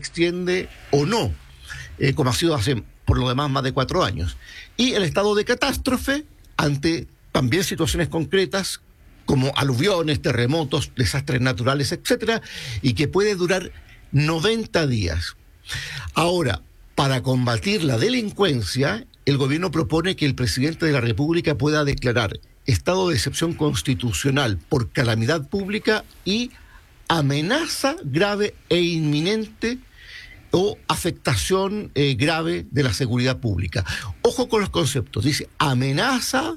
extiende o no, como ha sido hace, por lo demás, más de 4 años. Y el estado de catástrofe ante también situaciones concretas como aluviones, terremotos, desastres naturales, etcétera, y que puede durar 90 días. Ahora, para combatir la delincuencia, el gobierno propone que el presidente de la República pueda declarar estado de excepción constitucional por calamidad pública y amenaza grave e inminente o afectación grave de la seguridad pública. Ojo con los conceptos, dice amenaza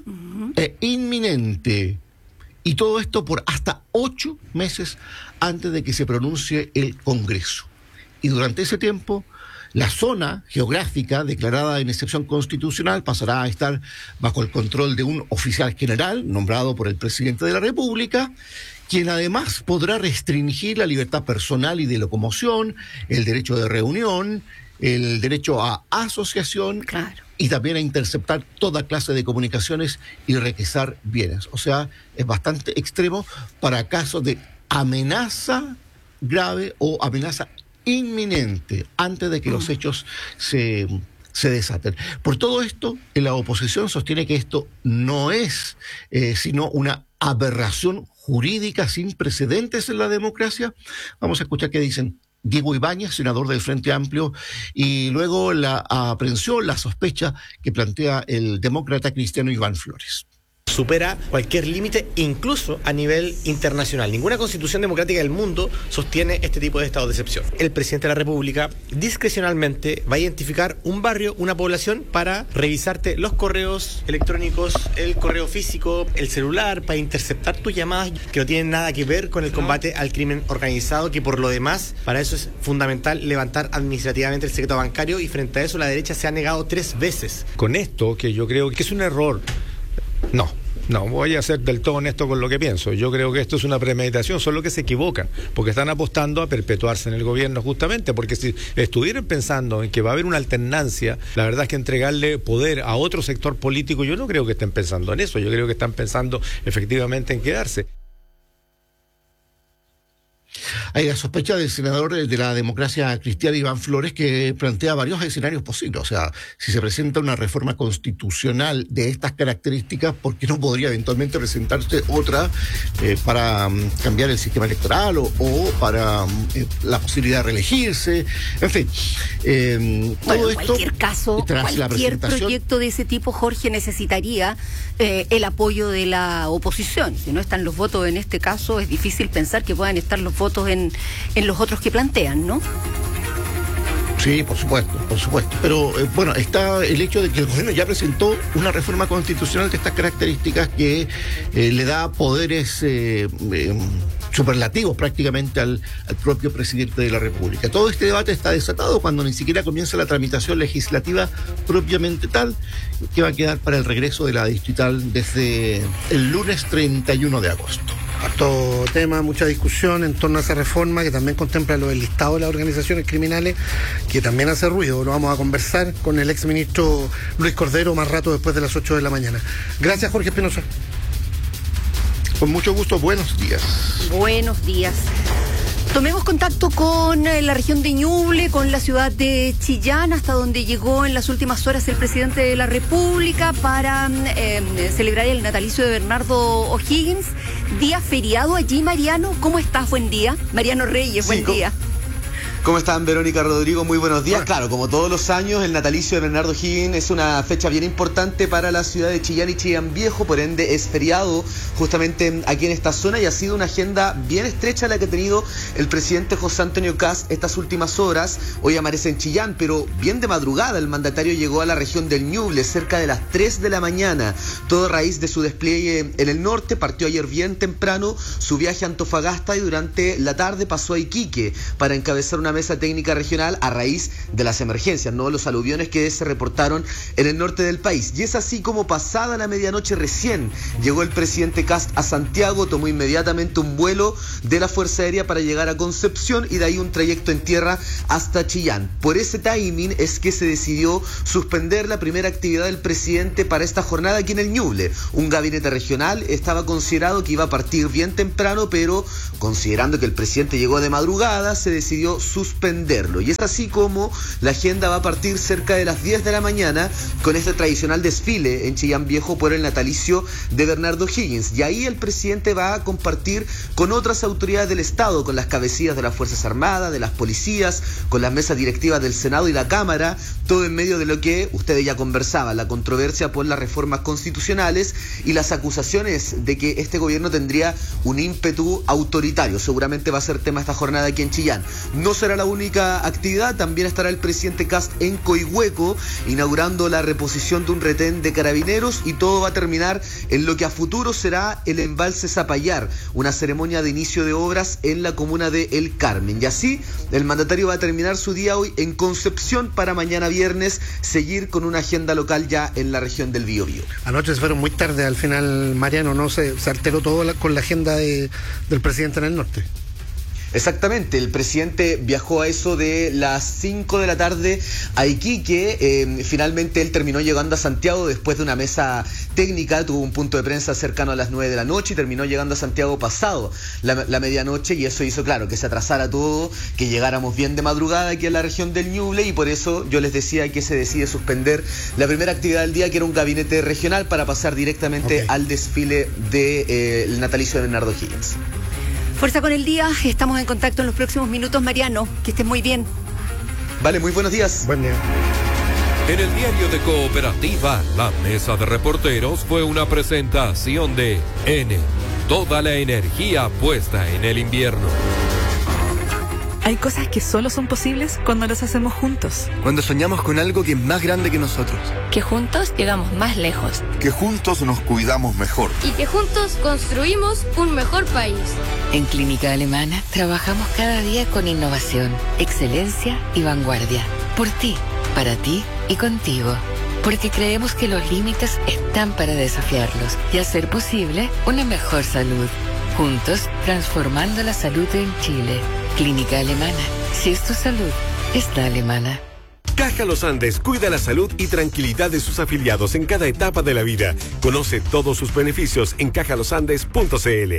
inminente. Y todo esto por hasta 8 meses antes de que se pronuncie el Congreso. Y durante ese tiempo, la zona geográfica declarada en excepción constitucional pasará a estar bajo el control de un oficial general nombrado por el presidente de la República, quien además podrá restringir la libertad personal y de locomoción, el derecho de reunión, el derecho a asociación, claro, y también a interceptar toda clase de comunicaciones y requisar bienes. O sea, es bastante extremo para casos de amenaza grave o amenaza inminente antes de que los hechos se desaten. Por todo esto, la oposición sostiene que esto no es sino una aberración jurídica sin precedentes en la democracia. Vamos a escuchar qué dicen Diego Ibáñez, senador del Frente Amplio, y luego la aprehensión, la sospecha que plantea el demócrata cristiano Iván Flores. Supera cualquier límite, incluso a nivel internacional. Ninguna constitución democrática del mundo sostiene este tipo de estado de excepción. El presidente de la República discrecionalmente va a identificar un barrio, una población, para revisarte los correos electrónicos, el correo físico, el celular, para interceptar tus llamadas que no tienen nada que ver con el combate al crimen organizado, que por lo demás, para eso es fundamental levantar administrativamente el secreto bancario, y frente a eso la derecha se ha negado 3 veces. Con esto, que yo creo que es un error, No, voy a ser del todo honesto con lo que pienso. Yo creo que esto es una premeditación, solo que se equivocan, porque están apostando a perpetuarse en el gobierno justamente, porque si estuvieran pensando en que va a haber una alternancia, la verdad es que entregarle poder a otro sector político, yo no creo que estén pensando en eso, yo creo que están pensando efectivamente en quedarse. Hay la sospecha del senador de la democracia cristiana Iván Flores, que plantea varios escenarios posibles. O sea, si se presenta una reforma constitucional de estas características, ¿por qué no podría eventualmente presentarse otra para cambiar el sistema electoral o para la posibilidad de reelegirse? En fin, todo esto, en cualquier caso, cualquier proyecto de ese tipo, Jorge, necesitaría el apoyo de la oposición. Si no están los votos en este caso, es difícil pensar que puedan estar los votos en los otros que plantean, ¿no? Sí, por supuesto. Pero bueno, está el hecho de que el gobierno ya presentó una reforma constitucional de estas características que le da poderes superlativos prácticamente al propio presidente de la República. Todo este debate está desatado cuando ni siquiera comienza la tramitación legislativa propiamente tal, que va a quedar para el regreso de la distrital desde el lunes 31 de agosto. Harto tema, mucha discusión en torno a esa reforma que también contempla lo del listado de las organizaciones criminales, que también hace ruido. Lo vamos a conversar con el exministro Luis Cordero más rato después de las 8 de la mañana. Gracias, Jorge Espinosa. Con mucho gusto, buenos días. Buenos días. Tomemos contacto con la región de Ñuble, con la ciudad de Chillán, hasta donde llegó en las últimas horas el presidente de la República para celebrar el natalicio de Bernardo O'Higgins. Día feriado allí, Mariano. ¿Cómo estás? Buen día. Mariano Reyes, buen día. ¿Cómo están, Verónica, Rodrigo? Muy buenos días. Claro, como todos los años, el natalicio de Bernardo O'Higgins es una fecha bien importante para la ciudad de Chillán y Chillán Viejo, por ende es feriado justamente aquí en esta zona, y ha sido una agenda bien estrecha la que ha tenido el presidente José Antonio Kast estas últimas horas. Hoy amanece en Chillán, pero bien de madrugada el mandatario llegó a la región del Ñuble cerca de las 3 de la mañana, todo a raíz de su despliegue en el norte. Partió ayer bien temprano su viaje a Antofagasta y durante la tarde pasó a Iquique para encabezar una mesa técnica regional a raíz de las emergencias, ¿no? Los aluviones que se reportaron en el norte del país. Y es así como pasada la medianoche recién llegó el presidente Kast a Santiago, tomó inmediatamente un vuelo de la Fuerza Aérea para llegar a Concepción y de ahí un trayecto en tierra hasta Chillán. Por ese timing es que se decidió suspender la primera actividad del presidente para esta jornada aquí en el Ñuble. Un gabinete regional estaba considerado que iba a partir bien temprano, pero considerando que el presidente llegó de madrugada, se decidió suspender suspenderlo. Y es así como la agenda va a partir cerca de las 10 de la mañana con este tradicional desfile en Chillán Viejo por el natalicio de Bernardo Higgins. Y ahí el presidente va a compartir con otras autoridades del Estado, con las cabecillas de las Fuerzas Armadas, de las policías, con las mesas directivas del Senado y la Cámara, todo en medio de lo que ustedes ya conversaban, la controversia por las reformas constitucionales y las acusaciones de que este gobierno tendría un ímpetu autoritario. Seguramente va a ser tema esta jornada aquí en Chillán. No será la única actividad, también estará el presidente Kast en Coihueco, inaugurando la reposición de un retén de carabineros, y todo va a terminar en lo que a futuro será el embalse Zapallar, una ceremonia de inicio de obras en la comuna de El Carmen. Y así, el mandatario va a terminar su día hoy en Concepción para mañana viernes seguir con una agenda local ya en la región del Biobío. Anoche se fueron muy tarde, al final, Mariano, ¿no? Se alteró todo con la agenda del presidente en el norte. Exactamente, el presidente viajó a eso de las 5 de la tarde a Iquique. Finalmente él terminó llegando a Santiago después de una mesa técnica, tuvo un punto de prensa cercano a las 9 de la noche y terminó llegando a Santiago pasado la medianoche, y eso hizo, claro, que se atrasara todo, que llegáramos bien de madrugada aquí en la región del Ñuble, y por eso yo les decía que se decide suspender la primera actividad del día, que era un gabinete regional, para pasar directamente al desfile del natalicio de Bernardo Higgins. Fuerza con el día, estamos en contacto en los próximos minutos, Mariano, que estés muy bien. Vale, muy buenos días. Buen día. En el diario de Cooperativa, la mesa de reporteros fue una presentación de N, toda la energía puesta en el invierno. Hay cosas que solo son posibles cuando las hacemos juntos. Cuando soñamos con algo que es más grande que nosotros. Que juntos llegamos más lejos. Que juntos nos cuidamos mejor. Y que juntos construimos un mejor país. En Clínica Alemana trabajamos cada día con innovación, excelencia y vanguardia. Por ti, para ti y contigo. Porque creemos que los límites están para desafiarlos y hacer posible una mejor salud. Juntos, transformando la salud en Chile. Clínica Alemana. Si es tu salud, es la alemana. Caja Los Andes cuida la salud y tranquilidad de sus afiliados en cada etapa de la vida. Conoce todos sus beneficios en cajalosandes.cl.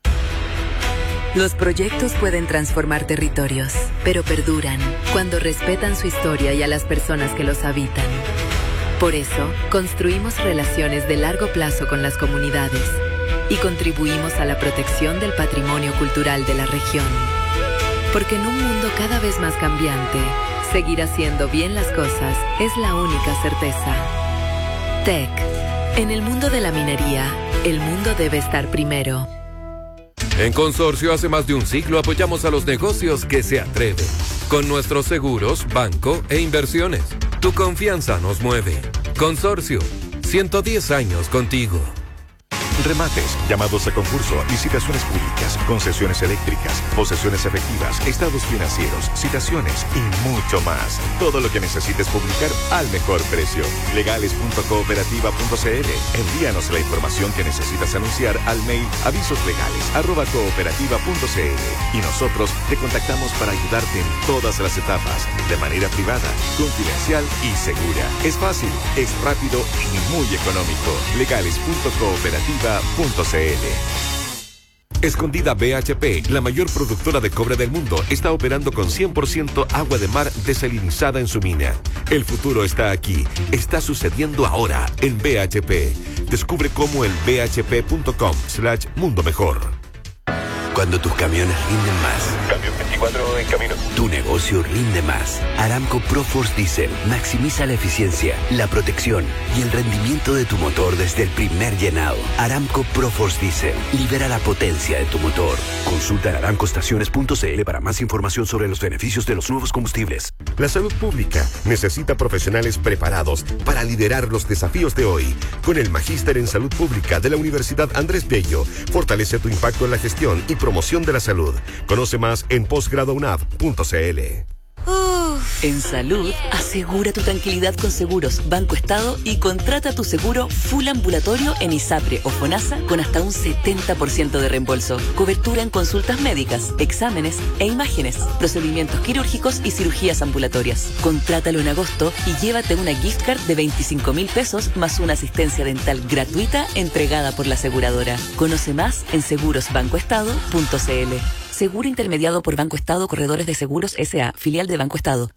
Los proyectos pueden transformar territorios, pero perduran cuando respetan su historia y a las personas que los habitan. Por eso, construimos relaciones de largo plazo con las comunidades y contribuimos a la protección del patrimonio cultural de la región. Porque en un mundo cada vez más cambiante, seguir haciendo bien las cosas es la única certeza. TEC. En el mundo de la minería, el mundo debe estar primero. En Consorcio, hace más de un siglo apoyamos a los negocios que se atreven. Con nuestros seguros, banco e inversiones. Tu confianza nos mueve. Consorcio, 110 años contigo. Remates, llamados a concurso, licitaciones públicas, concesiones eléctricas, posesiones efectivas, estados financieros, citaciones y mucho más. Todo lo que necesites publicar al mejor precio. Legales.cooperativa.cl. Envíanos la información que necesitas anunciar al mail avisoslegales@cooperativa.cl y nosotros te contactamos para ayudarte en todas las etapas, de manera privada, confidencial y segura. Es fácil, es rápido y muy económico. Legales.cooperativa.cl. Escondida BHP, la mayor productora de cobre del mundo, está operando con 100% agua de mar desalinizada en su mina. El futuro está aquí, está sucediendo ahora en BHP. Descubre cómo en bhp.com/mundo mejor. Cuando tus camiones rinden más. Camión 24 en camino. Tu negocio rinde más. Aramco ProForce Diesel maximiza la eficiencia, la protección y el rendimiento de tu motor desde el primer llenado. Aramco ProForce Diesel libera la potencia de tu motor. Consulta en aramcoestaciones.cl para más información sobre los beneficios de los nuevos combustibles. La salud pública necesita profesionales preparados para liderar los desafíos de hoy. Con el Magíster en Salud Pública de la Universidad Andrés Bello, fortalece tu impacto en la gestión y promoción de la salud. Conoce más en posgradounab.cl. En salud, asegura tu tranquilidad con Seguros Banco Estado y contrata tu seguro full ambulatorio en ISAPRE o FONASA con hasta un 70% de reembolso. Cobertura en consultas médicas, exámenes e imágenes, procedimientos quirúrgicos y cirugías ambulatorias. Contrátalo en agosto y llévate una gift card de 25.000 pesos más una asistencia dental gratuita entregada por la aseguradora. Conoce más en segurosbancoestado.cl. Seguro intermediado por Banco Estado Corredores de Seguros S.A., filial de Banco Estado.